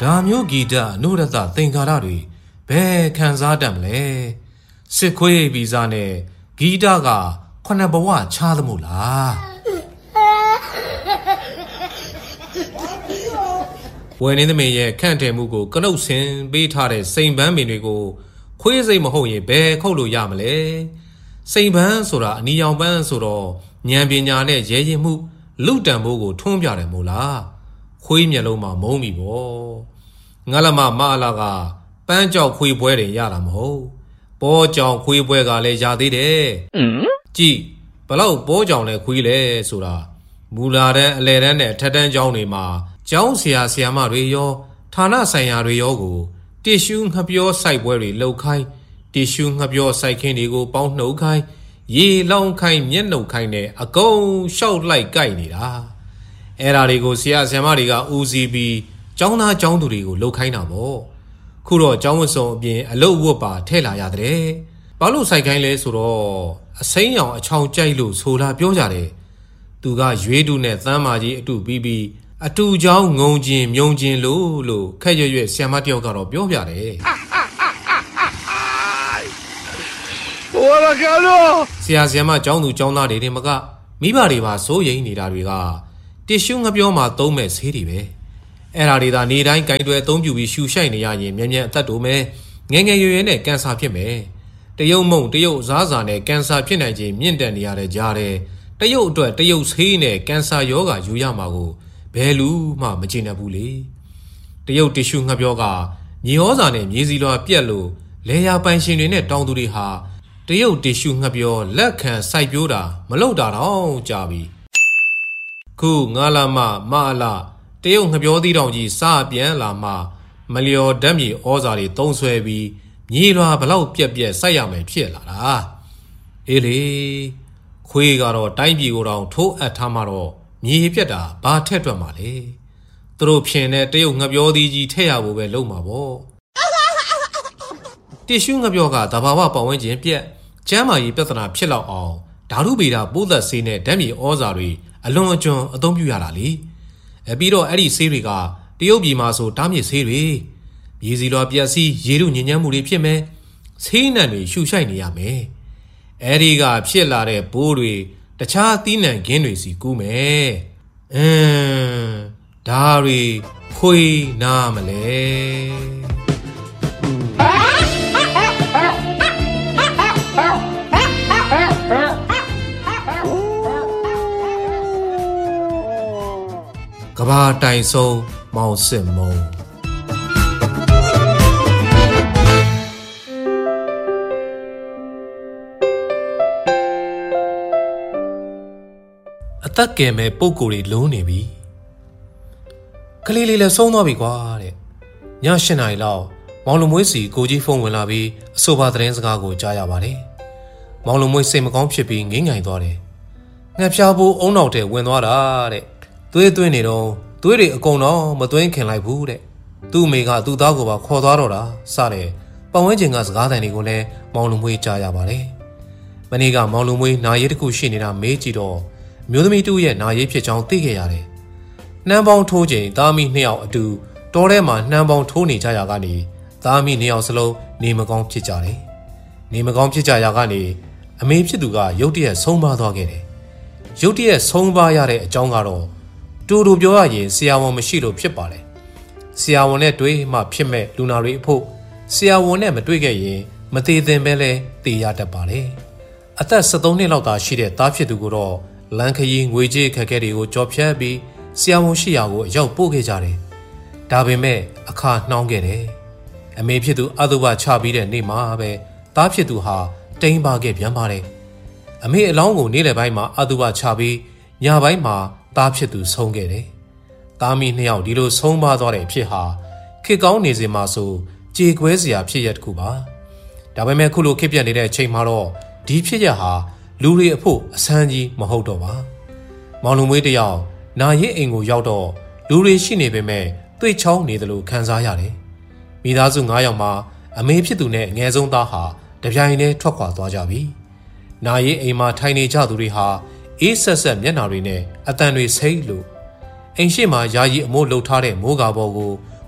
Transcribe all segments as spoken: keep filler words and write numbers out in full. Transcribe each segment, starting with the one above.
ဒါမျိုးဂီတအနုရတသင်္ကာရတွေဘယ်ခံစားတတ်မလဲစစ်ခွေးဗီဇာနဲ့ဂီတကခုနှစ်ဘဝချားသမို့လားဝယ်နေသမီးရဲ့ခန့်တယ်မှုကိုကနုတ်ဆင်ပေးထားတဲ့စိန်ပန်းပင်တွေကိုခွေးစိတ်မဟုတ်ရင်ဘယ်ခုတ်လို့ရမလဲစိန်ပန်းဆိုတာအနီရောင်ပန်းဆိုတော့ဉာဏ်ပညာနဲ့ရဲရင်မှုလူတံဖို့ကိုထွန်းပြတယ်မို့လားခွေးမျက်လုံးမှာမုံပြီပေါ့ငါလမမအလာကပန်းကြောက်ခွေးပွဲတွေရတာမဟုတ်ပေါ်ကြောင်ခွေးပွဲကလည်းရသေးတယ်ကြည့်ဘလောက်ပေါ်ကြောင်လဲခွေးလဲဆိုတာမူလာတန်းအလဲတန်းနဲ့အထက်တန်းကျောင်းတွေမှာကျောင်းဆရာဆရာမတွေရောဌာနဆိုင်ရာတွေရောကိုတစ်ရှူးငှပြောစိုက်ပွဲတွေလှုပ်ခိုင်းတစ်ရှူးငှပြောစိုက်ခင်းတွေကိုပေါင်းနှုတ်ခိုင်းရေလောင်းခိုင်းမျက်နှုတ်ခိုင်းနဲ့အကုန်ရှောက်လိုက်ကြိုက်နေတာအဲ့ဓာတွေကိုဆရာဆရာမတွေကဦးစီးပြီးကျောင်းသားကျောင်းသူတွေကိုလှုပ်ခိုင်းတာပေါ့ခုတော့ကျောင်းဝတ်စုံအပြင်အလုတ်ဝတ်ပါထည့်လာရတဲ့ဘာလို့စိုက်ခိုင်းလဲဆိုတော့အစိမ်းရောင်အချောင်ကြိုက်လို့ဆိုလာပြောကြတယ်သူကရွေးတူနဲ့သမ်းမာကြီးအတူပြီးပြီးအတူချောင်းငုံချင်းမြုံချင်းလို့လို့ခက်ရွရွဆရာမတယောက်ကတော့ပြောပြတယ်ဟိုလာကတော့ဆရာဆရာမကျောင်းသူကျောင်းသားတွေတင်မကမိဘတွေပါစိုးရိမ်နေတာတွေကတစ်ရှူးငပြောမှာသုံးမဲ့ဆေးတွေပဲအဲ့ဓာတွေသာနေတိုင်းကင်တွယ်အသုံးပြုပြီးရှူရှိုက်နေရရင်မြန်မြန်အသက်တိုးမယ်ငယ်ငယ်ရွယ်ရွယ်နဲ့ကင်ဆာဖြစ်မယ်တရုတ်မုံတရုတ်အစားအစာနဲ့ကင်ဆာဖြစ်နိုင်ခြင်းမြင့်တက်နေရတဲ့ကြားတဲ့တရုတ်အတွက်တရုတ်ဆေးနဲ့ကင်ဆာရောဂါယူရမှာကိုဘယ်လူမှမကျေနပ်ဘူးလေတရုတ်တစ်ရှူးငပြောကမြေဩဇာနဲ့မြေစီလွှာပြက်လို့လေယာပိုင်ရှင်တွေနဲ့တောင်သူတွေဟာတရုတ်တစ်ရှူးငပြောလက်ခံစိုက်ပျိုးတာမလုပ်တာတော့ကြာပြီခုငါလာမမအလာတရုတ်ငပြောသီးတောင်ကြီးစပြန်လာမှမလျော်ဓာတ်မြေဩဇာတွေသုံးဆွဲပြီးမြေလွှာဘလောက်ပြက်ပြက်စိုက်ရမယ်ဖြစ်လာတာအေးလေခွေးကတော့တိုင်းပြည်ကိုတောင်ထိုးအပ်ထားမှတော့မြေပြက်တာဘာထက်တွက်မှာလဲသူတို့ဖြင်တဲ့တရုတ်ငပြောသီးကြီးထည့်ရဖို့ပဲလုပ်မှာပေါ့တစ်ရှူးငပြောကတဘာဝပတ်ဝန်းကျင်ပြက်ကျမ်းမာရေးပြဿနာဖြစ်လောက်အောင်ဓာတုဗေဒပိုးသက်ဆေးနဲ့ဓာတ်မြေဩဇာတွေအလွန်အကျွံအသုံးပြုရတာလေအပြီးတော့အဲ့ဒီဆေးတွေကတရုတ်ပြည်မှာဆိုတားမြစ်ဆေးတွေမြေစီလွှာပြက်စီးရေထုညဉ့်ညမ်းမှုတွေဖြစ်မယ်ဆေးနှံတွေရှူရှိုက်နေရမယ်အဲ့ဒီကဖြစ်လာတဲ့ဘိုးတွေတခြားသီးနှံခင်းတွေစီကူးမယ်အင်းဒါတွေခွေးနားမလဲကဘာတိုင်ဆုံးမောင်စစ်မုံအသက်ကယ်မဲ့ပုံကိုယ်တွေလုံးနေပြီကလေးလေးလည်းဆုံးသွားပြီကွာတဲ့ည၈နာရီလောက်မောင်လုံမွေးစီကိုကြီးဖုန်းဝင်လာပြီးအဆိုပါသတင်းစကားကိုကြားရပါတယ်မောင်လုံမွေးစိတ်မကောင်းဖြစ်ပြီးငိမ့်ငိုင်သွားတယ်ငှက်ဖျားဖို့အုံနောက်တဲ့ဝင်သွားတာတဲ့သွေးသွင်းနေတော့သွေးတွေအကုန်တော့မသွင်းခင်လိုက်ဘူးတဲ့သူ့အမေကသူ့သားကိုပါခေါ်သွားတော့တာစတဲ့ပတ်ဝန်းကျင်ကစကားသံတွေကိုလည်းမောင်လုံမွေးကြားရပါတယ်မနေ့ကမောင်လုံမွေးနာရေးတစ်ခုရှိနေတာမေးကြည့်တော့မျိုးသမီးတူရဲ့နာရေးဖြစ်ကြောင်းသိခဲ့ရတယ်နှမ်းပေါင်းထိုးချိန်သားမိနှစ်ယောက်အတူတောထဲမှာနှမ်းပေါင်းထိုးနေကြရာကနေသားမိနှစ်ယောက်စလုံးနေမကောင်းဖြစ်ကြတယ်နေမကောင်းဖြစ်ကြရာကနေအမေဖြစ်သူကရုတ်တရက်ဆုံးပါသွားခဲ့တယ်ရုတ်တရက်ဆုံးပါရတဲ့အကြောင်းကတော့တူတူပြောရရင်ဆရာဝန်မရှိလို့ဖြစ်ပါတယ်ဆရာဝန်နဲ့တွေ့မှဖြစ်မဲ့လူနာတွေအဖို့ဆရာဝန်နဲ့မတွေ့ခဲ့ရင်မသေးသင်ပဲလဲသေရတတ်ပါတယ်အသက်၁၃နှစ်လောက်သာရှိတဲ့သားဖြစ်သူကိုတော့လန်ခရီးငွေကြေးခက်ခဲတွေကိုကြော်ဖြတ်ပြီးဆရာဝန်ရှိရာကိုအရောက်ပို့ခဲ့ကြတယ်ဒါပေမဲ့အခါနှောင်းခဲ့တယ်အမေဖြစ်သူအသုဘချပြီးတဲ့နေ့မှာပဲသားဖြစ်သူဟာတိမ်ပါခဲ့ပြန်ပါတယ်အမေအလောင်းကိုနေ့လယ်ပိုင်းမှာအသုဘချပြီးညပိုင်းမှာသားဖြစ်သူဆုံးခဲ့တယ်သားမိနှစ်ယောက်ဒီလိုဆုံးပါသွားတဲ့အဖြစ်ဟာခေကောင်းနေစဉ်မှာဆိုကြေကွဲစရာဖြစ်ရတစ်ခုပါဒါပေမဲ့ခုလိုခေပြတ်နေတဲ့အချိန်မှာတော့ဒီဖြစ်ရဟာလူတွေအဖို့အဆန်းကြီးမဟုတ်တော့ပါမောင်လူမွေးတယောက်နာရင်အိမ်ကိုရောက်တော့လူတွေရှိနေပေမဲ့တွေ့ချောင်းနေတယ်လို့ခံစားရတယ်မိသားစု၅ယောက်မှာအမေဖြစ်သူနဲ့အငယ်ဆုံးသားဟာတပြိုင်တည်းထွက်ခွာသွားကြပြီနာရင်အိမ်မှာထိုင်နေကြသူတွေဟာအေးဆက်ဆက်မျက်နှာတွေနဲ့အတန်တွေဆိတ်လို့အိမ်ရှိမှာယာယီအမိုးလှုပ်ထားတဲ့မိုးကာပေါ်ကို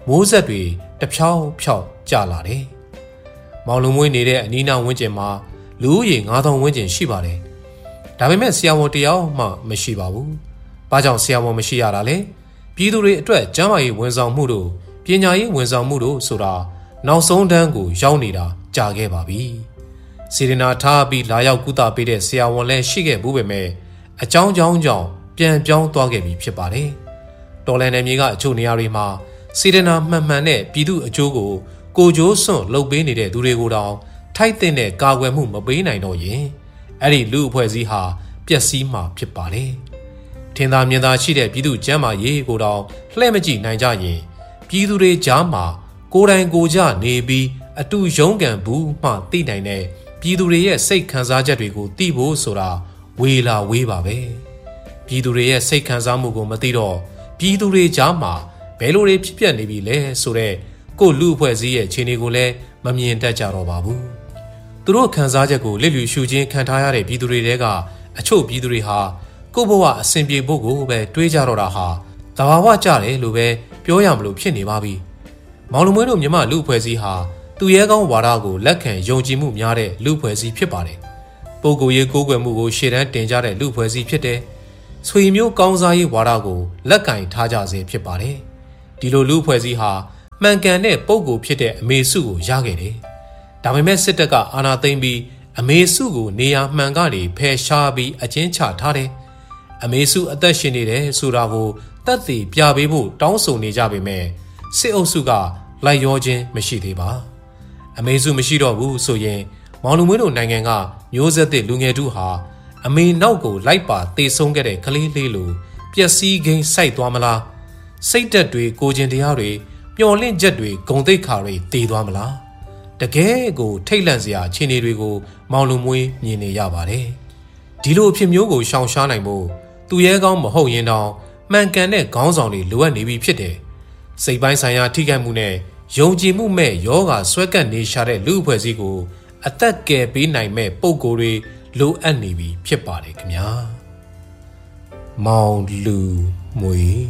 မိုးဆက်တွေတဖြောင်းဖြောင်းကျလာတယ်။မောင်လူမွေးနေတဲ့အနီးနားဝန်းကျင်မှာလူဦးရေငါးထောင်ဝန်းကျင်ရှိပါတယ်။ဒါပေမဲ့ဆရာဝန်တယောက်မှမရှိပါဘူး။ဘာကြောင့်ဆရာဝန်မရှိရတာလဲ။ပြည်သူတွေအတွက်ကျန်းမာရေးဝန်ဆောင်မှုတို့ပညာရေးဝန်ဆောင်မှုတို့ဆိုတာနောက်ဆုံးတန်းကိုရောက်နေတာကြာခဲ့ပါပြီ။စေရနာထားပြီးလာရောက်ကုသပေးတဲ့ဆရာဝန်လည်းရှိခဲ့ဘူးပေမဲ့အကြောင်းကြောင်းကြောင့်ပြန်ပြောင်းသွားခဲ့ပြီဖြစ်ပါတယ်။တော်လန်နယ်မြေကအချို့နေရာတွေမှာစေရနာမှန်မှန်နဲ့ပြည်သူအကျိုးကိုကိုကြိုးစွန့်လှုပ်ပေးနေတဲ့သူတွေကိုတောင်ထိုက်တဲ့ကာကွယ်မှုမပေးနိုင်တော့ရင်အဲ့ဒီလူအဖွဲ့အစည်းဟာပျက်စီးမှာဖြစ်ပါတယ်။ထင်သာမြင်သာရှိတဲ့ပြည်သူကျန်းမာရေးကိုတောင်လှည့်မကြည့်နိုင်ကြရင်ပြည်သူတွေကြားမှာကိုယ်တိုင်ကိုယ်ကျနေပြီးအတူရုန်းကန်ဘူးမှသိနိုင်တဲ့ပြည်သူတွေရဲ့စိတ်ခံစားချက်တွေကိုသိဖို့ဆိုတာဝေလာဝေးပါပဲ။ပြည်သူတွေရဲ့စိတ်ခံစားမှုကိုမသိတော့ပြည်သူတွေကြားမှာဘယ်လိုတွေဖြစ်ပျက်နေပြီလဲဆိုတော့ကိုလူအဖွဲ့အစည်းရဲ့ခြေနေကိုလည်းမမြင်တတ်ကြတော့ပါဘူး။သူတို့ခံစားချက်ကိုလစ်လျူရှုခြင်းခံထားရတဲ့ပြည်သူတွေတဲကအချို့ပြည်သူတွေဟာကိုယ့်ဘဝအဆင်ပြေဖို့ကိုပဲတွေးကြတော့တာဟာသဘာဝကျတယ်လို့ပဲပြောရမလို့ဖြစ်နေပါပြီ။မောင်လူမွေးတို့မြမလူအဖွဲ့အစည်းဟာသူရဲကောင်းဝါဒကိုလက်ခံယုံကြည်မှုများတဲ့လူအဖွဲ့အစည်းဖြစ်ပါတယ်။ပုဂ္ဂိုလ်ရေးကိုးကွယ်မှုကိုရှေ့တန်းတင်ကြတဲ့လူအဖွဲ့အစည်းဖြစ်တယ်။ဆွေမျိုးကောင်းစားရေးဝါဒကိုလက်ကင်ထားကြစေဖြစ်ပါတယ်။ဒီလိုလူအဖွဲ့အစည်းဟာမှန်ကန်တဲ့ပုံကိုဖြစ်တဲ့အမေစုကိုရခဲ့တယ်။ဒါပေမဲ့စစ်တပ်ကအာဏာသိမ်းပြီးအမေစုကိုနေရာမှန်ကနေဖယ်ရှားပြီးအကျဉ်းချထားတယ်။အမေစုအသက်ရှင်နေတယ်ဆိုတာကိုသက်သေပြပေးဖို့တောင်းဆိုနေကြပေမဲ့စစ်အုပ်စုကလိုက်ရောခြင်းမရှိသေးပါ။အမေစုမရှိတော့ဘူးဆိုရင်မောင်လူမွေးတို့နိုင်ငံကမျိုးဆက်သစ်လူငယ်တို့ဟာအမေနောက်ကိုလိုက်ပါတေဆုံးခဲ့တဲ့ကလေးလေးလိုပျက်စီးခင်းစိုက်သွားမလား။စိတ်ဓာတ်တွေကိုကျင်တရားတွေပျော်လင့်ချက်တွေဂုံတိတ်ခါတွေတည်သွားမလားတကယ်ကိုထိတ်လန့်စရာအခြေအနေတွေကိုမောင်လူမွေးမြင်နေရပါတယ်ဒီလိုအဖြစ်မျိုးကိုရှောင်ရှားနိုင်ဖို့သူရဲကောင်းမဟုတ်ရင်တောင်မှန်ကန်တဲ့ခေါင်းဆောင်တွေလိုအပ်နေပြီဖြစ်တယ်စိတ်ပိုင်းဆိုင်ရာထိခိုက်မှုနဲ့ယုံကြည်မှုမဲ့ယောဂဆွဲကပ်နေရှာတဲ့လူအဖွဲ့အစည်းကိုအသက်ကယ်ပေးနိုင်မဲ့ပုံကိုယ်တွေလိုအပ်နေပြီဖြစ်ပါတယ်ခင်ဗျာမောင်လူမွေး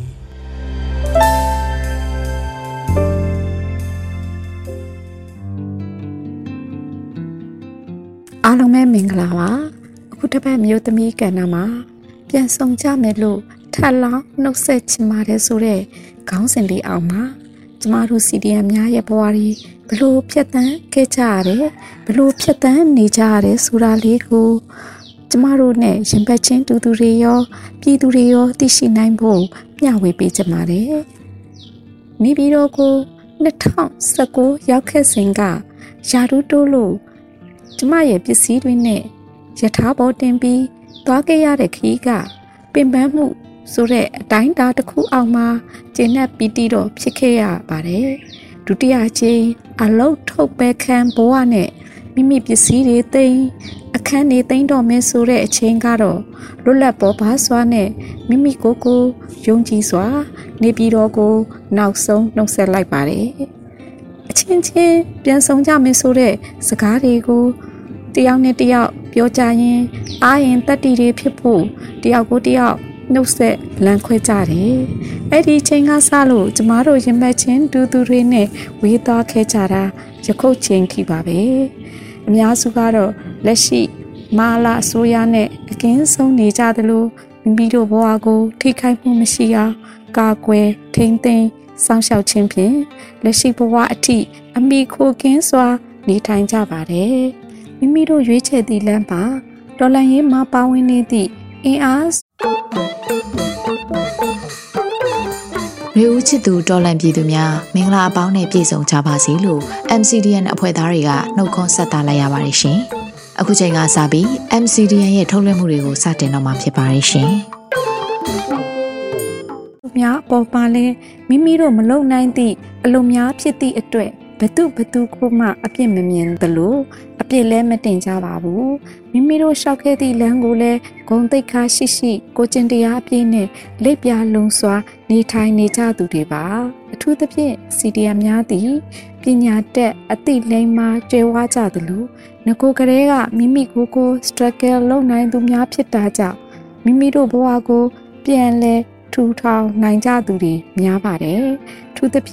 အားလုံးပဲမင်္ဂလာပါအခုတစ်ပတ်မျိုးသမီးကဏ္ဍမှာပြန်ဆောင်ကြမယ်လို့ထပ်လောင်းနှုတ်ဆက်ချင်ပါတယ်ဆိုတဲ့ခေါင်းစဉ်လေးအောင်မှာကျမတို့ စီ ဒီ အမ် များရဲ့ဘဝတွေဘလို့ဖြတ်တန်းခဲ့ကြရတယ်ဘလို့ဖြတ်တန်းနေကြရတယ်ဆိုတာလေးကိုကျမတို့နဲ့ရင်ပတ်ချင်းတူတူတွေရောပြည်သူတွေရောသိရှိနိုင်ဖို့မျှဝေပေးကြပါတယ်နေပြည်တော်ကိုနှစ်ထောင်၁၉ရောက်ခဲ့စဉ်ကယာဒူးတိုးလို့ကျမရဲ့ပစ္စည်းတွေနဲ့ယထာဘောတင်ပြီးသွားခဲ့ရတဲ့ခီးကပင်ပန်းမှုဆိုတဲ့အတိုင်းအတာတစ်ခုအောက်မှာကျဉ်တ်ပီတီတော့ဖြစ်ခဲ့ရပါတယ်ဒုတိယကြိမ်အလုတ်ထုတ်ပဲခံဘဝနဲ့မိမိပစ္စည်းတွေသိမ်းအခန်းတွေသိမ်းတော့မယ်ဆိုတဲ့အချိန်ကတော့လွတ်လပ်ပေါ်ပါစွာနဲ့မိမိကိုယ်ကိုယုံကြည်စွာနေပြည်တော်ကိုနောက်ဆုံးနှုတ်ဆက်လိုက်ပါတယ်အချင်းချင်းပြန်ဆောင်ကြမယ်ဆိုတဲ့စကားတွေကိုတယောက်နဲ့တယောက်ပြောကြရင်အာရင်တတ္တိတွေဖြစ်ဖို့တယောက်ကိုတယောက်နှုတ်ဆက်လမ်းခွဲကြတယ်အဲ့ဒီချိန်ကစလို့ကျမတို့ရင်ပတ်ချင်းတူတူတွေနဲ့ဝေးသွားခဲ့ကြတာယခုချိန်ထိပါပဲအများစုကတော့လက်ရှိမာလာအစိုးရနဲ့အကင်းဆုံးနေကြသလိုမိမိတို့ဘဝကိုထိခိုက်မှုမရှိအောင်ကာကွယ်ထိန်းသိမ်းစောင့်ရှောက်ခြင်းဖြင့်လက်ရှိဘဝအထိအမိခိုကင်းစွာနေထိုင်ကြပါတယ်မိမိတို့ရွေးချယ်သည့်လမ်းမှာတော်လှန်ရေးမှာပါဝင်နေသည့်အင်အားရေဦးချစ်သူတော်လှန်ပြည်သူများမင်္ဂလာအပေါင်းနဲ့ပြည့်စုံကြပါစေလို့ အမ် စီ ဒီ အန် အဖွဲ့သားတွေကနှုတ်ခွန်းဆက်တာလိုက်ရပါတယ်ရှင်အခုချိန်ကစပြီး အမ် စီ ဒီ အန် ရဲ့ထုတ်လွှင့်မှုတွေကိုစတင်တော့မှာဖြစ်ပါတယ်ရှင်များပေါ်ပါလဲမိမိတို့မလုံနိုင်သည့်အလုံးများဖြစ်သည့်အတွက်ဘသူဘသူကိုမှအပြစ်မမြင်သလိုအပြစ်လည်းမတင်ကြပါဘူးမိမိတို့ရှောက်ခဲ့သည့်လမ်းကိုလည်းဂုဏ်သိက္ခာရှိရှိကိုကျင့်တရားအပြည့်နဲ့လက်ပြလုံးစွာနေထိုင်နေကြသူတွေပါအထူးသဖြင့် စီ ဒီ အမ် များသည်ပညာတတ်အသိလိမ္မာကျွယ်ဝကြသလိုငကိုကလေးကမိမိကိုယ်ကို struggle လုပ်နိုင်သူများဖြစ်တာကြောင့်မိမိတို့ဘဝကိုပြန်လဲထူထောင်နိုင်ကြသူတွေများပါတယ်ထူးသဖြင့်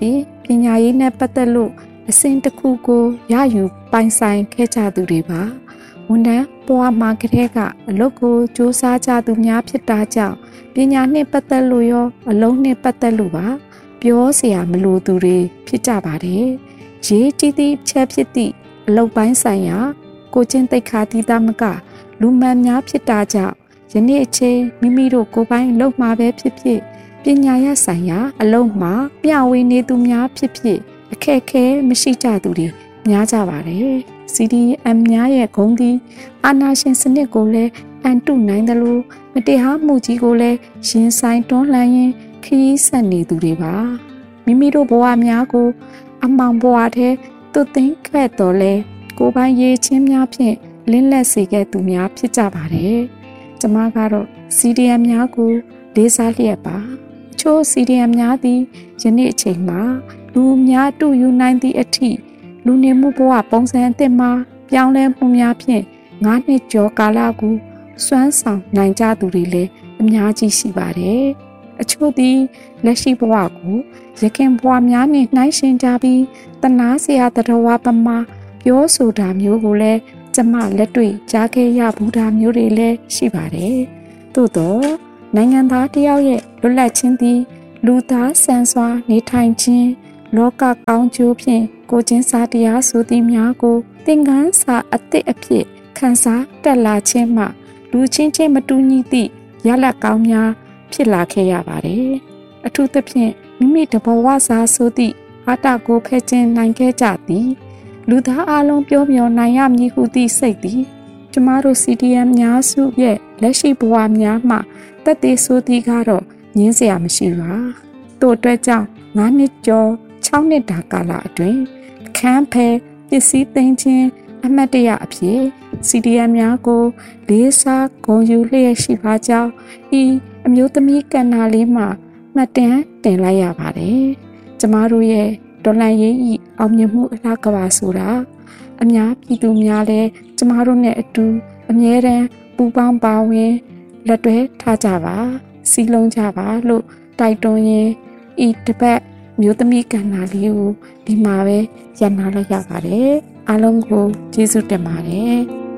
ပညာရေးနဲ့ပတ်သက်လို့အစဉ်တစ်ခုကိုရယူပိုင်ဆိုင်ခဲ့ကြသူတွေပါဝန်ထမ်းဘဝမှာကတည်းကအလုပ်ကိုစူးစမ်းကြသူများဖြစ်တာကြောင့်ပညာနဲ့ပတ်သက်လို့ရောအလုံးနဲ့ပတ်သက်လို့ပါပြောเสียမလို့သူတွေဖြစ်ကြပါတယ်ရေးကြည့်သည့်ချက်ဖြစ်သည့်အလုပ်ပိုင်းဆိုင်ရာကိုချင်းတိတ်ခါတီးသားမကလူမှန်များဖြစ်တာကြောင့်ယနေ့အချိန်မိမိတို့ကိုယ်ပိုင်အလုပ်မှာပဲဖြစ်ဖြစ်ပညာရဆိုင်ရာအလုပ်မှာပြဝေနေသူများဖြစ်ဖြစ်အခက်အခဲမရှိကြသူတွေများကြပါတယ် စီ ဒီ အမ် များရဲ့ဂုဏ်ဒီအာဏာရှင်စနစ်ကိုလည်းအန်တုနိုင်တယ်လို့မတရားမှုကြီးကိုလည်းရင်ဆိုင်တွန်းလှန်ရင်းခရီးဆက်နေသူတွေပါမိမိတို့ဘဝများကိုအမောင်ဘဝထဲသွတ်သိမ်းခဲ့တော်လဲကိုယ်ပိုင်ရေးချင်းများဖြင့်လင်းလက်စေခဲ့သူများဖြစ်ကြပါတယ်ကျမကတော့ စီ ဒီ အမ် များကိုလေးစားလျက်ပါအချို့ စီ ဒီ အမ် များသည်ယနေ့အချိန်မှာလူများတူယူနိုင်သည့်အထိလူနေမှုဘဝပုံစံအသစ်မှာပြောင်းလဲမှုများဖြင့်ငါးနှစ်ကျော်ကာလကိုစွမ်းဆောင်နိုင်ကြသူတွေလည်းအများကြီးရှိပါတယ်အချို့သည်လက်ရှိဘဝကိုရခင်ဘဝများနဲ့နှိုင်းယှဉ်ကြပြီးတနာစရာတတော်ဝပမာပြောဆိုတာမျိုးကိုလည်းကျမလက်တွေ့ကြားခဲ့ရဘူးတာမျိုးတွေလည်းရှိပါတယ်သို့တော့နိုင်ငံသားတယောက်ရဲ့လွတ်လပ်ခြင်းသည်လူသားဆန်စွာနေထိုင်ခြင်းလောကကောင်းကျိုးဖြင့်ကိုချင်းစာတရားဆိုသည်များကိုသင်ခန်းစာအသစ်အဖြစ်ခန်းစားတက်လာခြင်းမှလူချင်းချင်းမတူညီသည့်ရလဒ်ကောင်းများဖြစ်လာခဲ့ရပါတယ်အထူးသဖြင့်မိမိတဘဝစာဆိုသည့်အာတကိုဖဲ့ခြင်းနိုင်ခဲ့ကြသည်လူသားအလုံးပြောမျောနိုင်ရမည်ဟုသည့်စိတ်သည်ကျမတို့ စီ ဒီ အမ် များစုရဲ့လက်ရှိဘဝများမှတက်သေးဆိုသည်ကတော့ငင်းစရာမရှိပါတို့အတွက်ကြောင့်ငါးနှစ်ကျော်ခြောက်နှစ်တာကာလအတွင်းအခန်းဖဲပစ္စည်းသိမ်းခြင်းအမှတ်တရအဖြစ် စီ ဒီ အမ် များကိုလေးစားဂုဏ်ယူလျက်ရှိပါကြောင်းဤအမျိုးသမီးကဏ္ဍလေးမှာမှတ်တမ်းတင်လိုက်ရပါတယ်ကျမတို့ရဲ့ဒေါ်လာရေးဤအောင်မြင်မှုအလားကပါဆိုတာအများပြည်သူများလည်းကျမတို့နဲ့အတူအမြဲတမ်းပူးပေါင်းပါဝင်လက်တွဲထားကြပါစီလုံးကြပါလို့တိုက်တွန်းရင်းဤတစ်ပတ်မျိုးသမီးကဏ္ဍလေးကိုဒီမှာပဲရန်နာလိုက်ရပါတယ်အားလုံးကိုကျေးဇူးတင်ပါတယ်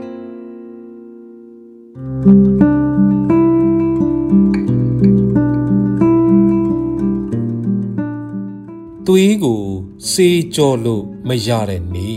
သွေးကိုစေးကြောလို့မရတဲ့နေ့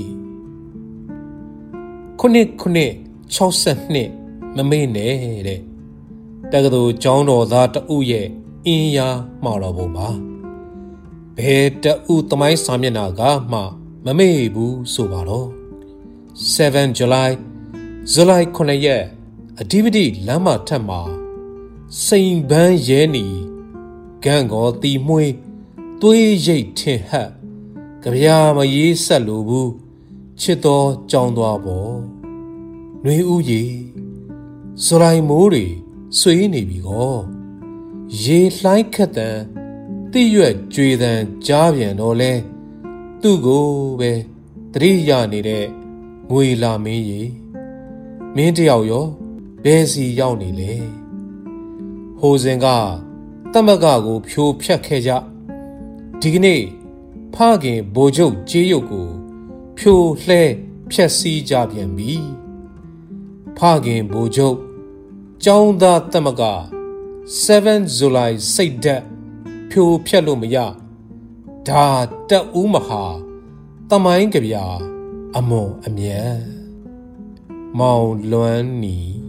ခုနှစ်ခုနှစ်၆၂မမေ့နဲ့တဲ့တက္ကသိုလ်ကျောင်းတော်သားတဦးရဲ့အင်းယားမှာတော်ပုံပါဘယ်တဦးသမိုင်းစာမျက်နှာကမှမမေ့ဘူးဆိုပါတော့seven July ဇူလိုင်ခုနှစ်ရက်အဓိပတိလမ်းမထက်မှာစိန်ပန်းရဲနီဂန့်ကောတီမွှေးသွေးရိတ်ထင်ဟပ်ကြပြာမရေးဆက်လိုဘူးချစ်တော်ကြောင်းသွားပေါ်ຫນွေဥရီဇူလိုင်မိုးတွေဆွေးနေပြီကောရေလှိုင်းခက်တန်တိရွက်ကြွေတန်ကြားပြန်တော့လဲသူ့ကိုပဲတတိယနေတဲ့ငွေလာမင်းကြီးမင်းတယောက်ရောဘယ်စီရောက်နေလဲဟိုစဉ်ကတမကကိုဖြိုဖျက်ခဲ့ကြဒီကနေ့ဖခင်ဘိုလ်ချုပ်ကြေးရုပ်ကိုဖြိုလှဲဖျက်ဆီးကြပြန်ပြီဖခင်ဘိုလ်ချုပ်ကျောင်းသားတမကseven July စိတ်ဓာတ်ဖြိုဖျက်လို့မရဒါတက်ဦးမဟာတမိုင်းကြပြာအမွန်အမြတ်မောင်လွမ်းနီ